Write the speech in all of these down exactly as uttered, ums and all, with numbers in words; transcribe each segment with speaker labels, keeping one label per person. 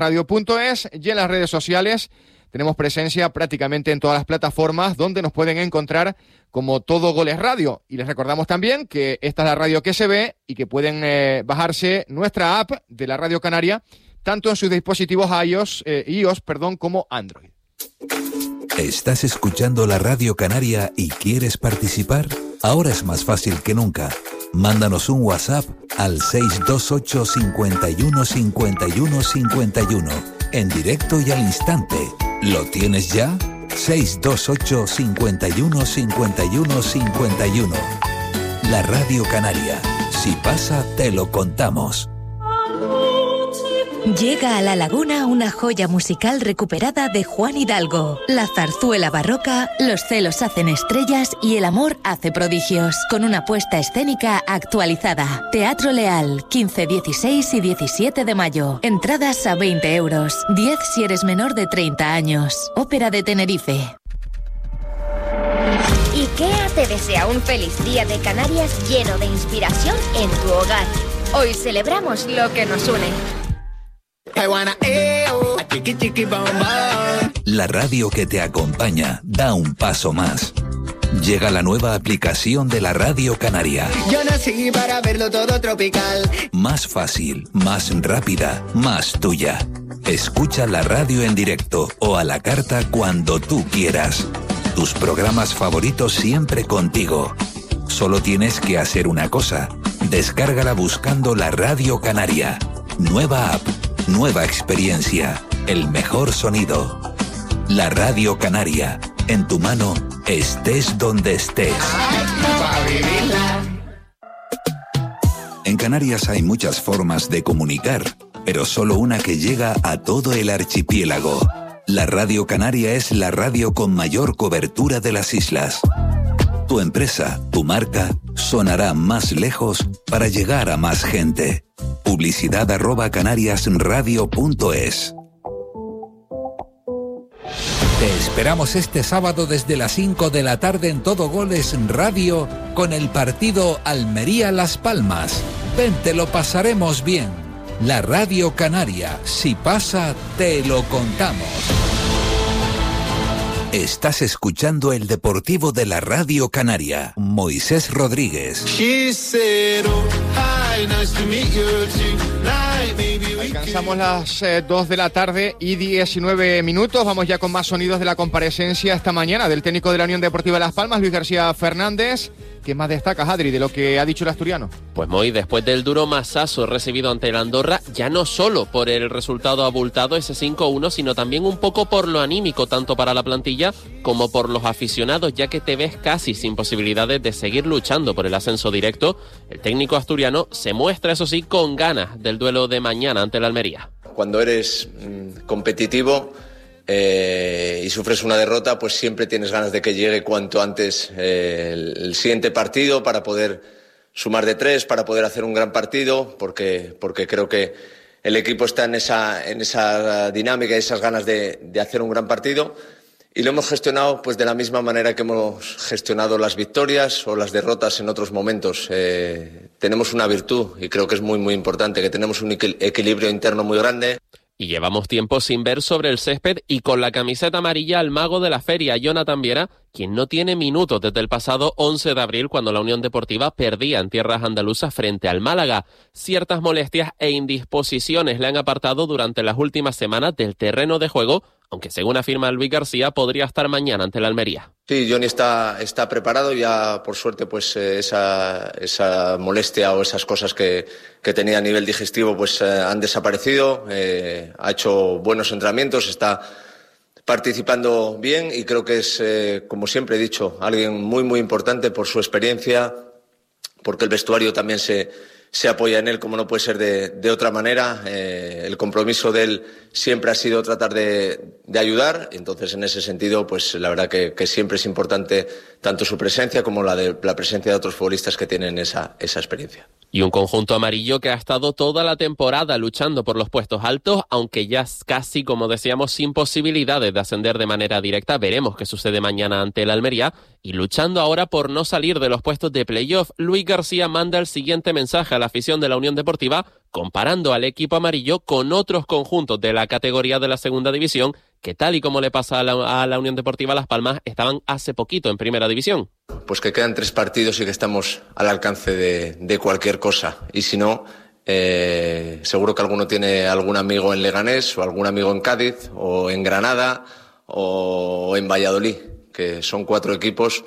Speaker 1: radio punto es y en las redes sociales tenemos presencia prácticamente en todas las plataformas donde nos pueden encontrar como Todo Goles Radio. Y les recordamos también que esta es la radio que se ve y que pueden eh, bajarse nuestra app de la Radio Canaria tanto en sus dispositivos iOS, eh, iOS perdón, como Android.
Speaker 2: ¿Estás escuchando la Radio Canaria y quieres participar? Ahora es más fácil que nunca. Mándanos un WhatsApp al seis dos ocho, cinco uno, cinco uno, cinco uno, en directo y al instante. ¿Lo tienes ya? seis dos ocho, cinco uno, cinco uno, cinco uno. La Radio Canaria. Si pasa, te lo contamos.
Speaker 3: Llega a La Laguna una joya musical recuperada de Juan Hidalgo. La zarzuela barroca, Los celos hacen estrellas y El amor hace prodigios. Con una puesta escénica actualizada. Teatro Leal, quince, dieciséis y diecisiete de mayo. Entradas a veinte euros. diez si eres menor de treinta años. Ópera de Tenerife.
Speaker 4: IKEA te desea un feliz día de Canarias lleno de inspiración en tu hogar. Hoy celebramos lo que nos une.
Speaker 2: La radio que te acompaña da un paso más. Llega la nueva aplicación de la Radio Canaria.
Speaker 5: Yo nací para verlo todo tropical.
Speaker 2: Más fácil, más rápida, más tuya. Escucha la radio en directo o a la carta cuando tú quieras. Tus programas favoritos siempre contigo. Solo tienes que hacer una cosa. Descárgala buscando la Radio Canaria. Nueva app. Nueva experiencia, el mejor sonido. La Radio Canaria, en tu mano, estés donde estés. En Canarias hay muchas formas de comunicar, pero solo una que llega a todo el archipiélago. La Radio Canaria es la radio con mayor cobertura de las islas. Tu empresa, tu marca, sonará más lejos para llegar a más gente. Publicidad arroba canariasradio punto es.
Speaker 6: Te esperamos este sábado desde las cinco de la tarde en Todo Goles Radio con el partido Almería-Las Palmas. Ven, te lo pasaremos bien. La Radio Canaria, si pasa, te lo contamos.
Speaker 2: Estás escuchando el Deportivo de la Radio Canaria. Moisés Rodríguez.
Speaker 1: Alcanzamos las eh, dos de la tarde y diecinueve minutos. Vamos ya con más sonidos de la comparecencia esta mañana del técnico de la Unión Deportiva Las Palmas, Luis García Fernández. ¿Qué más destacas, Adri, de lo que ha dicho el asturiano?
Speaker 7: Pues Moy, después del duro masazo recibido ante el Andorra, ya no solo por el resultado abultado, ese cinco uno, sino también un poco por lo anímico, tanto para la plantilla como por los aficionados, ya que te ves casi sin posibilidades de seguir luchando por el ascenso directo. El técnico asturiano se muestra, eso sí, con ganas del duelo de mañana ante el Almería.
Speaker 8: Cuando eres mmm, competitivo eh, y sufres una derrota, pues siempre tienes ganas de que llegue cuanto antes eh, el, el siguiente partido para poder sumar de tres, para poder hacer un gran partido, porque, porque creo que el equipo está en esa, en esa dinámica y esas ganas de, de hacer un gran partido. Y lo hemos gestionado pues de la misma manera que hemos gestionado las victorias o las derrotas en otros momentos. Eh, tenemos una virtud y creo que es muy muy importante, que tenemos un equil- equilibrio interno muy grande.
Speaker 7: Y llevamos tiempo sin ver sobre el césped y con la camiseta amarilla al mago de la feria, Jonathan Viera, quien no tiene minutos desde el pasado once de abril cuando la Unión Deportiva perdía en tierras andaluzas frente al Málaga. Ciertas molestias e indisposiciones le han apartado durante las últimas semanas del terreno de juego, aunque según afirma Luis García podría estar mañana ante la Almería.
Speaker 8: Sí, Johnny está, está preparado, ya por suerte pues eh, esa, esa molestia o esas cosas que, que tenía a nivel digestivo pues eh, han desaparecido, eh, ha hecho buenos entrenamientos, está participando bien y creo que es, eh, como siempre he dicho, alguien muy muy importante por su experiencia, porque el vestuario también se... se apoya en él como no puede ser de, de otra manera. Eh, el compromiso de él siempre ha sido tratar de, de ayudar, entonces en ese sentido pues la verdad que, que siempre es importante tanto su presencia como la de la presencia de otros futbolistas que tienen esa, esa experiencia.
Speaker 7: Y un conjunto amarillo que ha estado toda la temporada luchando por los puestos altos, aunque ya casi, como decíamos, sin posibilidades de ascender de manera directa. Veremos qué sucede mañana ante el Almería. Y luchando ahora por no salir de los puestos de playoff, Luis García manda el siguiente mensaje a la afición de la Unión Deportiva, comparando al equipo amarillo con otros conjuntos de la categoría de la segunda división, que tal y como le pasa a la, a la Unión Deportiva Las Palmas, estaban hace poquito en primera división.
Speaker 8: Pues que quedan tres partidos y que estamos al alcance de, de cualquier cosa. Y si no, eh, seguro que alguno tiene algún amigo en Leganés, o algún amigo en Cádiz, o en Granada, o en Valladolid, que son cuatro equipos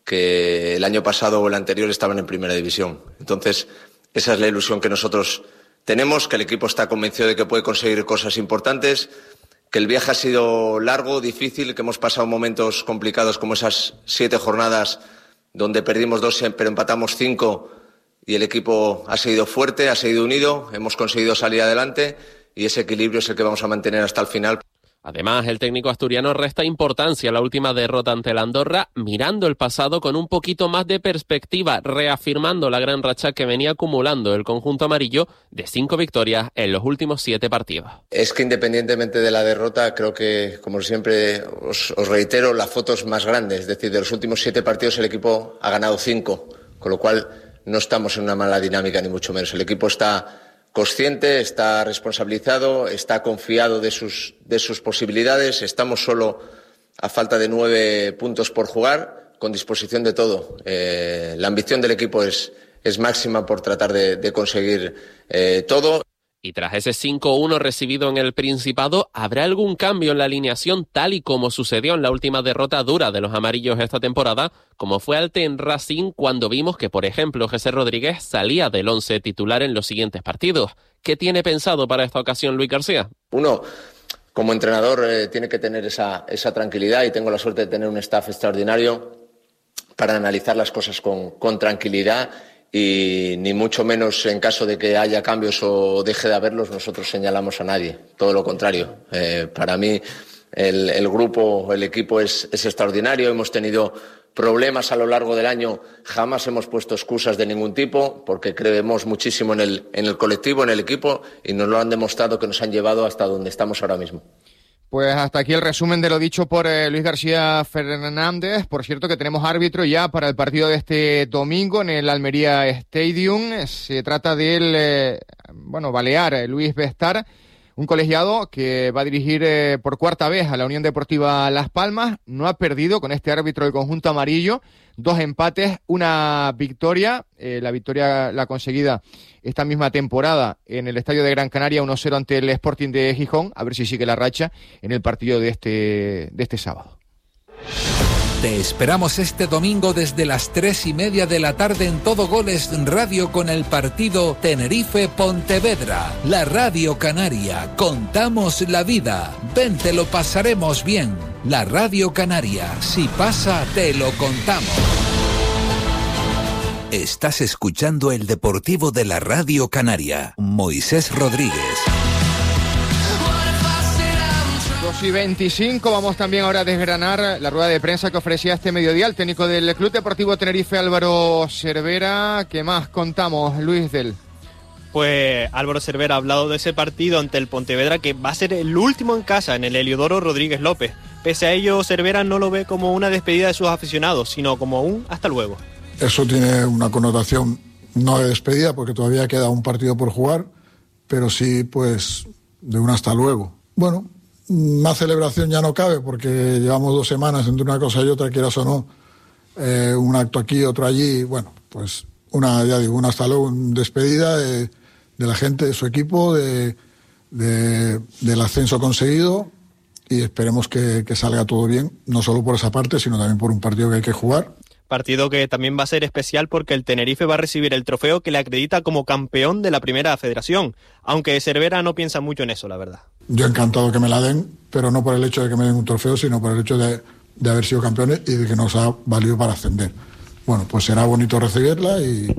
Speaker 8: que el año pasado o el anterior estaban en primera división. Entonces, esa es la ilusión que nosotros tenemos, que el equipo está convencido de que puede conseguir cosas importantes, que el viaje ha sido largo, difícil, que hemos pasado momentos complicados como esas siete jornadas donde perdimos dos pero empatamos cinco y el equipo ha seguido fuerte, ha seguido unido, hemos conseguido salir adelante y ese equilibrio es el que vamos a mantener hasta el final.
Speaker 7: Además, el técnico asturiano resta importancia a la última derrota ante el Andorra, mirando el pasado con un poquito más de perspectiva, reafirmando la gran racha que venía acumulando el conjunto amarillo de cinco victorias en los últimos siete partidos.
Speaker 8: Es que independientemente de la derrota, creo que, como siempre os, os reitero, la foto es más grande. Es decir, de los últimos siete partidos el equipo ha ganado cinco, con lo cual no estamos en una mala dinámica, ni mucho menos. El equipo está consciente, está responsabilizado, está confiado de sus, de sus posibilidades. Estamos solo a falta de nueve puntos por jugar, con disposición de todo. Eh, la ambición del equipo es, es máxima por tratar de, de conseguir eh, todo.
Speaker 7: Y tras ese cinco uno recibido en el Principado, ¿habrá algún cambio en la alineación tal y como sucedió en la última derrota dura de los amarillos esta temporada, como fue ante en Racing cuando vimos que, por ejemplo, José Rodríguez salía del once titular en los siguientes partidos? ¿Qué tiene pensado para esta ocasión Luis García?
Speaker 8: Uno, como entrenador, eh, tiene que tener esa, esa tranquilidad y tengo la suerte de tener un staff extraordinario para analizar las cosas con, con tranquilidad. Y ni mucho menos en caso de que haya cambios o deje de haberlos, nosotros señalamos a nadie. Todo lo contrario. Eh, para mí el, el grupo, el equipo es, es extraordinario. Hemos tenido problemas a lo largo del año. Jamás hemos puesto excusas de ningún tipo porque creemos muchísimo en el, en el colectivo, en el equipo y nos lo han demostrado que nos han llevado hasta donde estamos ahora mismo.
Speaker 1: Pues hasta aquí el resumen de lo dicho por eh, Luis García Fernández. Por cierto que tenemos árbitro ya para el partido de este domingo en el Almería Stadium. Se trata del, eh, bueno, balear eh, Luis Bestar, un colegiado que va a dirigir eh, por cuarta vez a la Unión Deportiva Las Palmas. No ha perdido con este árbitro del conjunto amarillo. Dos empates, una victoria. Eh, la victoria la conseguida esta misma temporada en el Estadio de Gran Canaria, uno cero ante el Sporting de Gijón. A ver si sigue la racha en el partido de este, de este sábado.
Speaker 6: Te esperamos este domingo desde las tres y media de la tarde en Todo Goles Radio con el partido Tenerife-Pontevedra. La Radio Canaria. Contamos la vida. Ven, te lo pasaremos bien. La Radio Canaria. Si pasa, te lo contamos.
Speaker 2: Estás escuchando el Deportivo de la Radio Canaria. Moisés Rodríguez.
Speaker 1: dos y veinticinco, vamos también ahora a desgranar la rueda de prensa que ofrecía este mediodía el técnico del Club Deportivo Tenerife, Álvaro Cervera. ¿Qué más contamos, Luis del?
Speaker 9: Pues Álvaro Cervera ha hablado de ese partido ante el Pontevedra, que va a ser el último en casa en el Heliodoro Rodríguez López. Pese a ello, Cervera no lo ve como una despedida de sus aficionados, sino como un hasta luego.
Speaker 10: Eso tiene una connotación no de despedida, porque todavía queda un partido por jugar, pero sí, pues, de un hasta luego. Bueno, más celebración ya no cabe, porque llevamos dos semanas entre una cosa y otra, quieras o no, eh, un acto aquí, otro allí, bueno, pues una, ya digo, un hasta luego, una despedida de, de la gente, de su equipo, de, de, del ascenso conseguido, y esperemos que, que salga todo bien, no solo por esa parte, sino también por un partido que hay que jugar.
Speaker 9: Partido que también va a ser especial porque el Tenerife va a recibir el trofeo que le acredita como campeón de la Primera Federación, aunque Cervera no piensa mucho en eso, la verdad.
Speaker 10: Yo encantado que me la den, pero no por el hecho de que me den un trofeo, sino por el hecho de, de haber sido campeones y de que nos ha valido para ascender. Bueno, pues será bonito recibirla y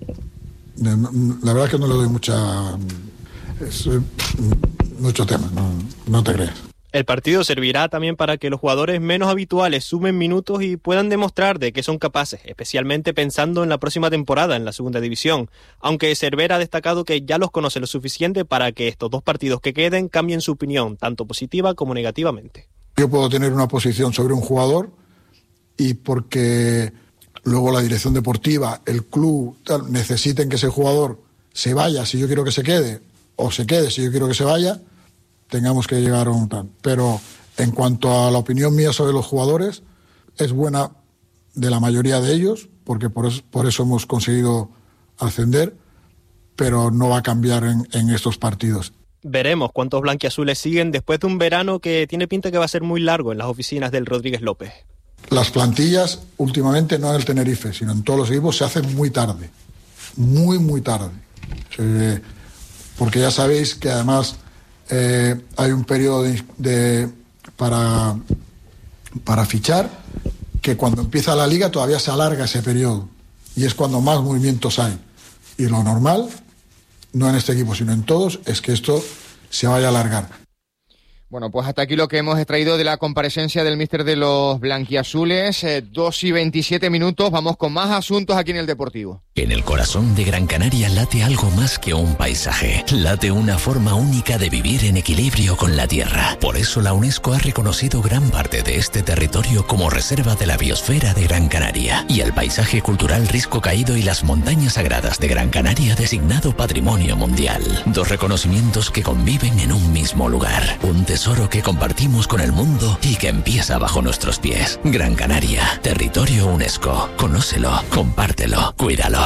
Speaker 10: la verdad es que no le doy mucha es, mucho tema, no, no te creas.
Speaker 9: El partido servirá también para que los jugadores menos habituales sumen minutos y puedan demostrar de qué son capaces, especialmente pensando en la próxima temporada en la segunda división, aunque Cervera ha destacado que ya los conoce lo suficiente para que estos dos partidos que queden cambien su opinión, tanto positiva como negativamente.
Speaker 10: Yo puedo tener una posición sobre un jugador y porque luego la dirección deportiva, el club, tal, necesiten que ese jugador se vaya si yo quiero que se quede, o se quede si yo quiero que se vaya, tengamos que llegar a un tal. Pero en cuanto a la opinión mía sobre los jugadores, es buena de la mayoría de ellos, porque por eso, por eso hemos conseguido ascender, pero no va a cambiar en, en estos partidos.
Speaker 9: Veremos cuántos blanquiazules siguen después de un verano que tiene pinta que va a ser muy largo en las oficinas del Rodríguez López.
Speaker 10: Las plantillas, últimamente, no en el Tenerife, sino en todos los equipos, se hacen muy tarde. Muy, muy tarde. Eh, porque ya sabéis que además eh, hay un periodo de, de, para, para fichar, que cuando empieza la liga todavía se alarga ese periodo. Y es cuando más movimientos hay. Y lo normal, no en este equipo, sino en todos, es que esto se vaya a alargar.
Speaker 1: Bueno, pues hasta aquí lo que hemos extraído de la comparecencia del míster de los blanquiazules. Eh, dos y veintisiete minutos, vamos con más asuntos aquí en el Deportivo.
Speaker 11: En el corazón de Gran Canaria late algo más que un paisaje. Late una forma única de vivir en equilibrio con la tierra. Por eso la UNESCO ha reconocido gran parte de este territorio como reserva de la biosfera de Gran Canaria. Y el paisaje cultural Risco Caído y las montañas sagradas de Gran Canaria designado Patrimonio Mundial. Dos reconocimientos que conviven en un mismo lugar. Un tesoro que compartimos con el mundo y que empieza bajo nuestros pies. Gran Canaria, territorio UNESCO. Conócelo, compártelo, cuídalo.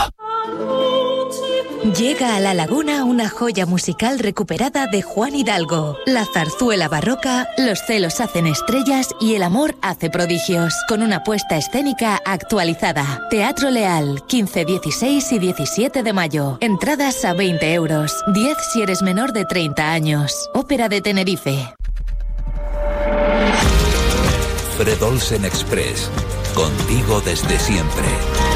Speaker 3: Llega a La Laguna una joya musical recuperada de Juan Hidalgo. La zarzuela barroca, Los celos hacen estrellas y El amor hace prodigios. Con una puesta escénica actualizada. Teatro Leal, quince, dieciséis y diecisiete de mayo. Entradas a veinte euros. diez si eres menor de treinta años. Ópera de Tenerife.
Speaker 2: Fred Olsen Express. Contigo desde siempre.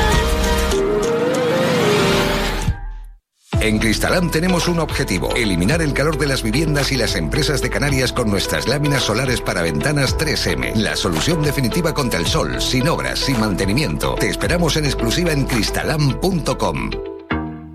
Speaker 12: En Cristalam tenemos un objetivo: eliminar el calor de las viviendas y las empresas de Canarias con nuestras láminas solares para ventanas tres eme. La solución definitiva contra el sol, sin obras, sin mantenimiento. Te esperamos en exclusiva en cristalam punto com.